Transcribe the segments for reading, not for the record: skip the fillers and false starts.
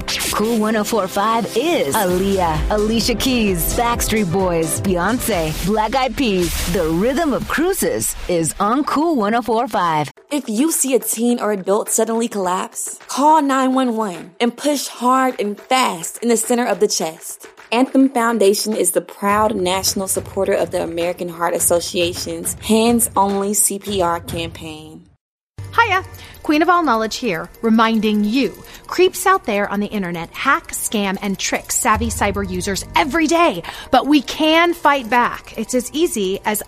Cool 104.5 is Aaliyah, Alicia Keys, Backstreet Boys, Beyonce, Black Eyed Peas. The rhythm of cruises is on Cool 104.5. If you see a teen or adult suddenly collapse, call 911 and push hard and fast in the center of the chest. Anthem Foundation is the proud national supporter of the American Heart Association's Hands Only CPR campaign. Hiya, Queen of All Knowledge here, reminding you, creeps out there on the internet hack, scam, and trick savvy cyber users every day. But we can fight back. It's as easy as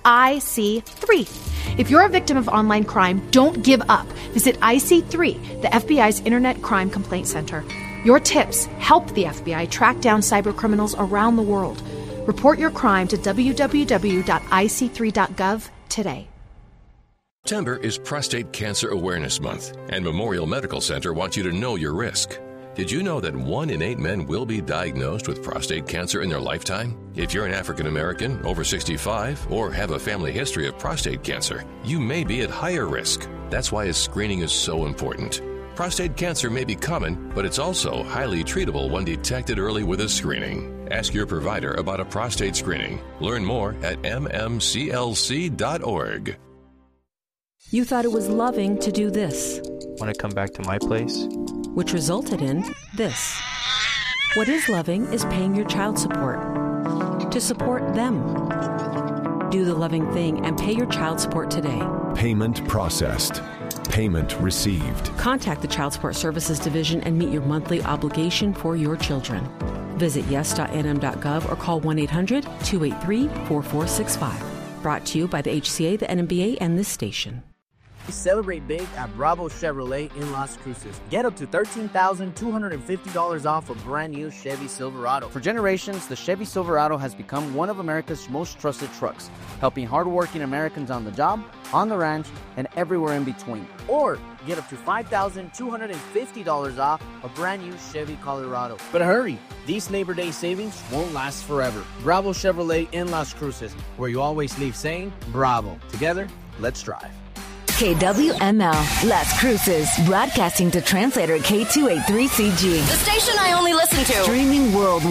IC3. If you're a victim of online crime, don't give up. Visit IC3, the FBI's Internet Crime Complaint Center. Your tips help the FBI track down cyber criminals around the world. Report your crime to www.ic3.gov today. September is Prostate Cancer Awareness Month, and Memorial Medical Center wants you to know your risk. Did you know that 1 in 8 men will be diagnosed with prostate cancer in their lifetime? If you're an African American, over 65, or have a family history of prostate cancer, you may be at higher risk. That's why a screening is so important. Prostate cancer may be common, but it's also highly treatable when detected early with a screening. Ask your provider about a prostate screening. Learn more at mmclc.org. You thought it was loving to do this. Want to come back to my place? Which resulted in this. What is loving is paying your child support. To support them. Do the loving thing and pay your child support today. Payment processed. Payment received. Contact the Child Support Services Division and meet your monthly obligation for your children. Visit yes.nm.gov or call 1-800-283-4465. Brought to you by the HCA, the NMBA, and this station. Celebrate big at Bravo Chevrolet in Las Cruces. Get up to $13,250 off a brand new Chevy Silverado. For generations, the Chevy Silverado has become one of America's most trusted trucks, helping hardworking Americans on the job, on the ranch, and everywhere in between. Or get up to $5,250 off a brand new Chevy Colorado. But hurry, these Labor Day savings won't last forever. Bravo Chevrolet in Las Cruces, where you always leave saying, Bravo. Together, let's drive. KWML, Las Cruces, broadcasting to translator K283CG. The station I only listen to. Streaming worldwide.